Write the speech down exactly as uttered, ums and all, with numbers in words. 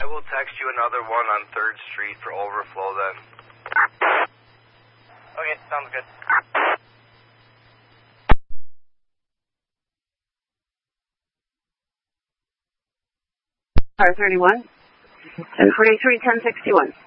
I will text you another one on third Street for overflow then. Okay, sounds good. Car thirty-one, ten forty-three, ten sixty-one.